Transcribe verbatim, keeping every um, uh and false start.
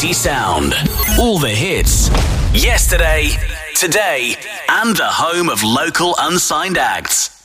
City Sound. All the hits. Yesterday, today, and the home of local unsigned acts.